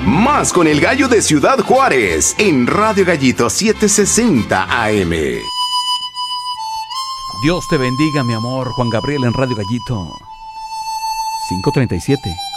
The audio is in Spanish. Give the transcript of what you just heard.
Más con el gallo de Ciudad Juárez en Radio Gallito 760 AM. Dios te bendiga, mi amor. Juan Gabriel en Radio Gallito 537.